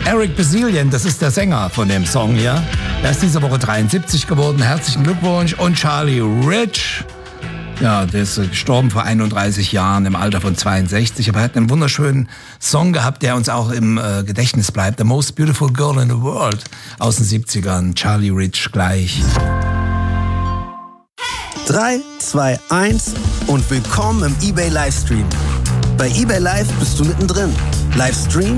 Eric Bazilian, das ist der Sänger von dem Song hier. Er ist diese Woche 73 geworden. Herzlichen Glückwunsch. Und Charlie Rich, ja, der ist gestorben vor 31 Jahren im Alter von 62. Aber er hat einen wunderschönen Song gehabt, der uns auch im Gedächtnis bleibt. The Most Beautiful Girl in the World aus den 70ern. Charlie Rich gleich. 3, 2, 1 und willkommen im eBay Livestream. Bei eBay Live bist du mittendrin. Livestream